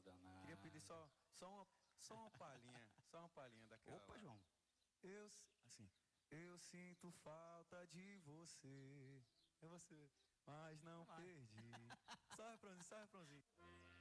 danado. Queria pedir só uma palhinha daquela. Opa, João. Eu sinto falta de você. É você, mas não perdi. Só refrãozinho.